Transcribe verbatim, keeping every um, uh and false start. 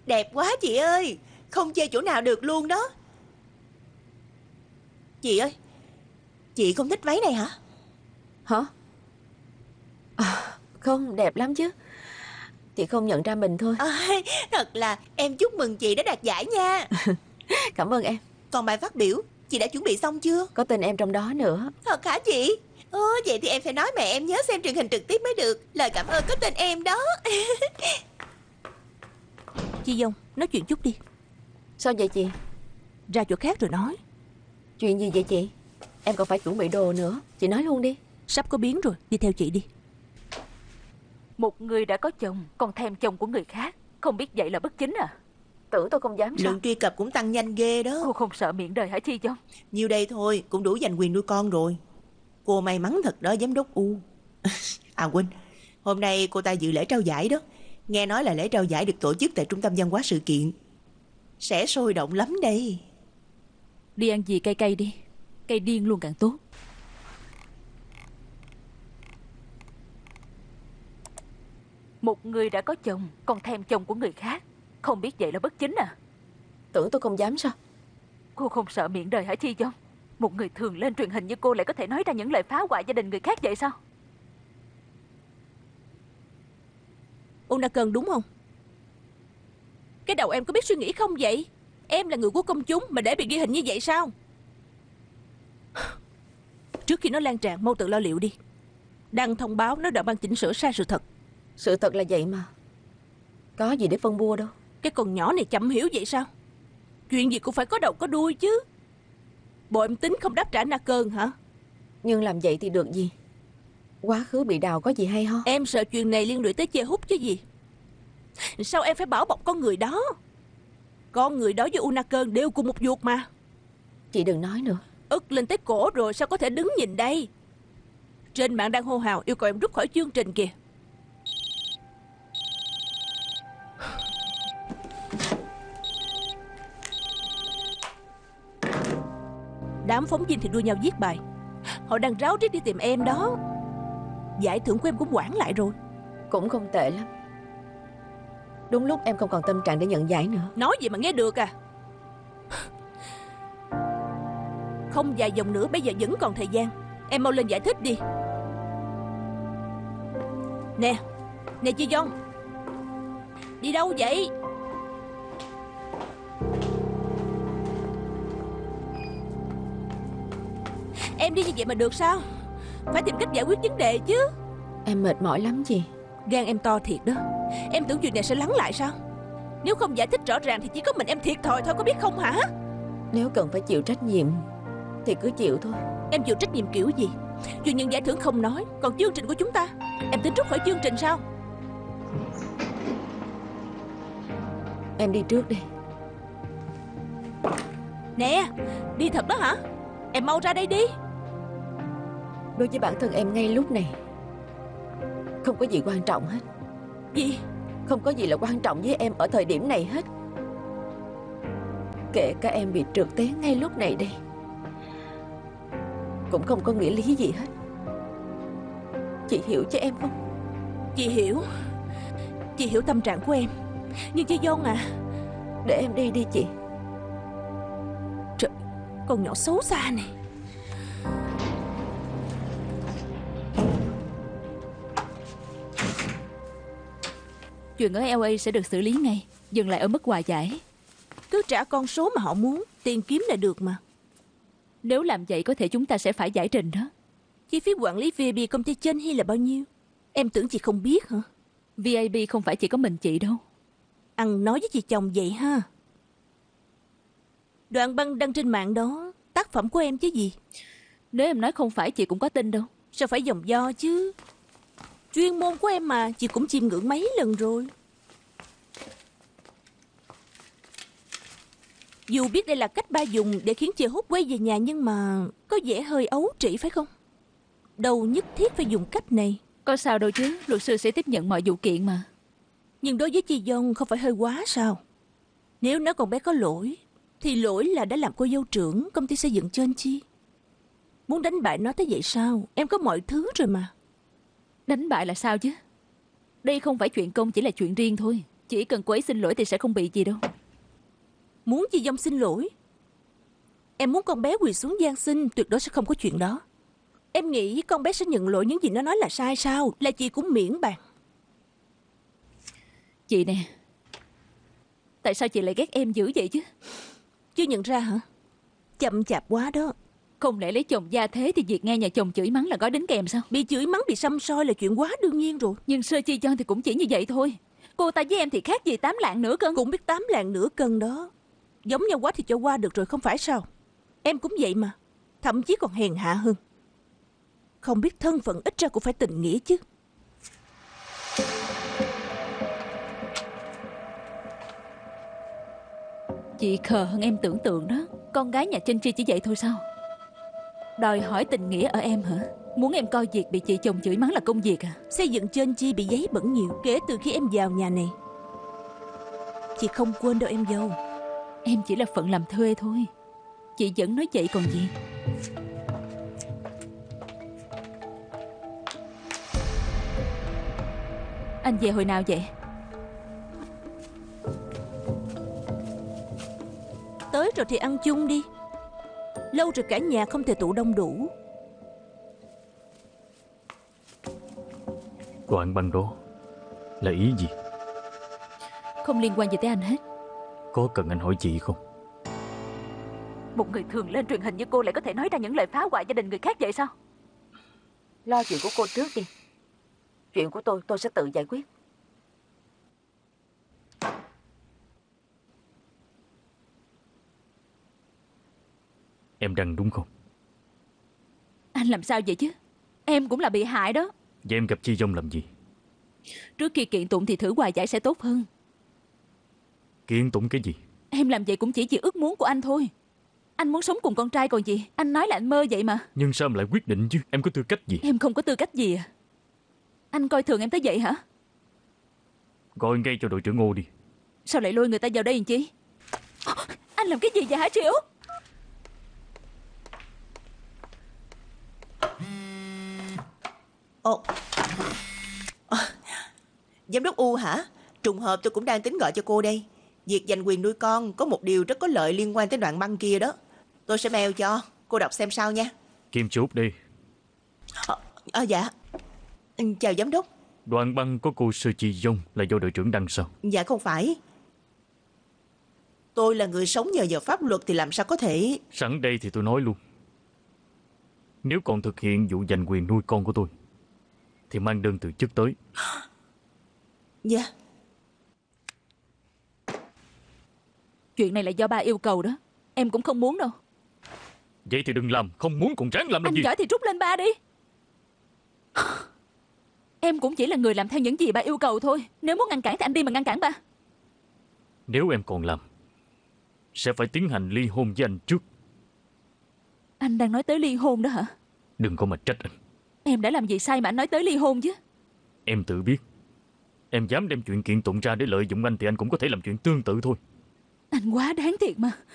Đẹp quá chị ơi, không chê chỗ nào được luôn đó. Chị ơi, chị không thích váy này hả? Hả? À, không, đẹp lắm chứ. Chị không nhận ra mình thôi. À, thật là em chúc mừng chị đã đạt giải nha. Cảm ơn em. Còn bài phát biểu, chị đã chuẩn bị xong chưa? Có tên em trong đó nữa. Thật hả chị? Ồ, vậy thì em phải nói mẹ em nhớ xem truyền hình trực tiếp mới được. Lời cảm ơn có tên em đó. Chi Dông, nói chuyện chút đi. Sao vậy chị? Ra chỗ khác rồi nói. Chuyện gì vậy chị? Em còn phải chuẩn bị đồ nữa. Chị nói luôn đi. Sắp có biến rồi, đi theo chị đi. Một người đã có chồng còn thèm chồng của người khác, không biết vậy là bất chính à? Tưởng tôi không dám sao? Lượng truy cập cũng tăng nhanh ghê đó. Cô không sợ miệng đời hả Chi Dông? Nhiêu đây thôi cũng đủ giành quyền nuôi con rồi. Cô may mắn thật đó giám đốc U. À quên, hôm nay cô ta dự lễ trao giải đó. Nghe nói là lễ trao giải được tổ chức tại trung tâm văn hóa sự kiện. Sẽ sôi động lắm đây. Đi ăn gì cay cay đi. Cay điên luôn càng tốt. Một người đã có chồng còn thèm chồng của người khác, không biết vậy là bất chính à? Tưởng tôi không dám sao? Cô không sợ miệng đời hả Chi Dông? Một người thường lên truyền hình như cô lại có thể nói ra những lời phá hoại gia đình người khác vậy sao? Unakern đúng không? Cái đầu em có biết suy nghĩ không vậy? Em là người của công chúng mà để bị ghi hình như vậy sao? Trước khi nó lan tràn, mau tự lo liệu đi. Đăng thông báo nó đã ban chỉnh sửa sai sự thật. Sự thật là vậy mà. Có gì để phân bua đâu. Cái con nhỏ này chậm hiểu vậy sao? Chuyện gì cũng phải có đầu có đuôi chứ. Bộ em tính không đáp trả Unakern hả? Nhưng làm vậy thì được gì? Quá khứ bị đào có gì hay ho? Em sợ chuyện này liên lụy tới Chê Hút chứ gì. Sao em phải bảo bọc con người đó? Con người đó với Unakern đều cùng một ruột mà. Chị đừng nói nữa. Ức lên tới cổ rồi sao có thể đứng nhìn đây? Trên mạng đang hô hào yêu cầu em rút khỏi chương trình kìa. Đám phóng viên thì đua nhau viết bài. Họ đang ráo riết đi tìm em đó. Giải thưởng của em cũng hoãn lại rồi. Cũng không tệ lắm. Đúng lúc em không còn tâm trạng để nhận giải nữa. Nói gì mà nghe được à? Không vài dòng nữa, bây giờ vẫn còn thời gian. Em mau lên giải thích đi. Nè, nè Chi Dông, đi đâu vậy? Em đi như vậy mà được sao? Phải tìm cách giải quyết vấn đề chứ. Em mệt mỏi lắm chị. Gan em to thiệt đó. Em tưởng chuyện này sẽ lắng lại sao? Nếu không giải thích rõ ràng thì chỉ có mình em thiệt thòi thôi, có biết không hả? Nếu cần phải chịu trách nhiệm thì cứ chịu thôi. Em chịu trách nhiệm kiểu gì? Chuyện nhận giải thưởng không nói, còn chương trình của chúng ta, em tính rút khỏi chương trình sao? Em đi trước đi. Nè, đi thật đó hả? Em mau ra đây đi. Đối với bản thân em ngay lúc này không có gì quan trọng hết. Gì? Không có gì là quan trọng với em ở thời điểm này hết. Kể cả em bị trượt té ngay lúc này đây cũng không có nghĩa lý gì hết. Chị hiểu cho em không? Chị hiểu. Chị hiểu tâm trạng của em. Nhưng chị Dông à, để em đi đi chị. Trời, con nhỏ xấu xa này. Chuyện ở lờ a sẽ được xử lý ngay. Dừng lại ở mức hòa giải. Cứ trả con số mà họ muốn, tiền kiếm là được mà. Nếu làm vậy có thể chúng ta sẽ phải giải trình đó. Chi phí quản lý vê i pê công ty trên hay là bao nhiêu? Em tưởng chị không biết hả? vê i pê không phải chỉ có mình chị đâu. Ăn nói với chị chồng vậy ha. Đoạn băng đăng trên mạng đó tác phẩm của em chứ gì. Nếu em nói không phải chị cũng có tin đâu. Sao phải dòng do chứ? Chuyên môn của em mà, chị cũng chiêm ngưỡng mấy lần rồi. Dù biết đây là cách ba dùng để khiến Chê Hút quay về nhà, nhưng mà có vẻ hơi ấu trĩ phải không? Đâu nhất thiết phải dùng cách này. Có sao đâu chứ, luật sư sẽ tiếp nhận mọi vụ kiện mà. Nhưng đối với Chi Dông không phải hơi quá sao? Nếu nó còn bé có lỗi thì lỗi là đã làm cô dâu trưởng công ty xây dựng trên chi. Muốn đánh bại nó tới vậy sao? Em có mọi thứ rồi mà. Đánh bại là sao chứ? Đây không phải chuyện công, chỉ là chuyện riêng thôi. Chỉ cần cô ấy xin lỗi thì sẽ không bị gì đâu. Muốn Chi Dông xin lỗi? Em muốn con bé quỳ xuống van xin, tuyệt đối sẽ không có chuyện đó. Em nghĩ con bé sẽ nhận lỗi những gì nó nói là sai sao? Là chị cũng miễn bàn. Chị nè, tại sao chị lại ghét em dữ vậy chứ? Chưa nhận ra hả? Chậm chạp quá đó. Không lẽ lấy chồng gia thế thì việc nghe nhà chồng chửi mắng là gói đính kèm sao? Bị chửi mắng, bị săm soi là chuyện quá đương nhiên rồi. Nhưng Sơ Chi Dân thì cũng chỉ như vậy thôi. Cô ta với em thì khác gì tám lạng nửa cân. Cũng biết tám lạng nửa cân đó. Giống nhau quá thì cho qua được rồi, không phải sao? Em cũng vậy mà. Thậm chí còn hèn hạ hơn. Không biết thân phận, ít ra cũng phải tình nghĩa chứ. Chị khờ hơn em tưởng tượng đó. Con gái nhà Trinh Tri chỉ vậy thôi sao? Đòi hỏi tình nghĩa ở em hả? Muốn em coi việc bị chị chồng chửi mắng là công việc à? Xây dựng trên Chi bị giấy bẩn nhiều kể từ khi em vào nhà này. Chị không quên đâu em dâu. Em chỉ là phận làm thuê thôi. Chị vẫn nói vậy còn gì. Anh về hồi nào vậy? Tới rồi thì ăn chung đi. Lâu rồi cả nhà không thể tụ đông đủ. Đoạn băng đó là ý gì? Không liên quan gì tới anh hết. Có cần anh hỏi chị không? Một người thường lên truyền hình như cô lại có thể nói ra những lời phá hoại gia đình người khác vậy sao? Lo chuyện của cô trước đi. Chuyện của tôi, tôi sẽ tự giải quyết. Em Đăng đúng không? Anh làm sao vậy chứ? Em cũng là bị hại đó. Vậy em gặp Chi Dông làm gì? Trước khi kiện tụng thì thử hòa giải sẽ tốt hơn. Kiện tụng cái gì? Em làm vậy cũng chỉ vì ước muốn của anh thôi. Anh muốn sống cùng con trai còn gì. Anh nói là anh mơ vậy mà. Nhưng sao em lại quyết định chứ? Em có tư cách gì? Em không có tư cách gì à? Anh coi thường em tới vậy hả? Gọi ngay cho đội trưởng Ngô đi. Sao lại lôi người ta vào đây làm chi? Anh làm cái gì vậy hả Triệu? Ồ. Ờ, Giám đốc U hả? Trùng hợp tôi cũng đang tính gọi cho cô đây. Việc giành quyền nuôi con có một điều rất có lợi liên quan tới đoạn băng kia đó. Tôi sẽ mail cho, cô đọc xem sao nha. Kim chút đi. Ờ, à, dạ. Ừ, chào giám đốc. Đoạn băng có cô Sơ Chi Dông là do đội trưởng Đăng sao? Dạ không phải. Tôi là người sống nhờ vào pháp luật thì làm sao có thể... Sẵn đây thì tôi nói luôn. Nếu còn thực hiện vụ giành quyền nuôi con của tôi thì mang đơn từ chức tới. Dạ. Chuyện này là do ba yêu cầu đó. Em cũng không muốn đâu. Vậy thì đừng làm. Không muốn còn ráng làm làm Anh gì. giỏi thì trút lên ba đi. Em cũng chỉ là người làm theo những gì ba yêu cầu thôi. Nếu muốn ngăn cản thì anh đi mà ngăn cản ba. Nếu em còn làm, sẽ phải tiến hành ly hôn với anh trước. Anh đang nói tới ly hôn đó hả? Đừng có mà trách anh. Em đã làm gì sai mà anh nói tới ly hôn chứ? Em tự biết. Em dám đem chuyện kiện tụng ra để lợi dụng anh thì anh cũng có thể làm chuyện tương tự thôi. Anh quá đáng thiệt mà.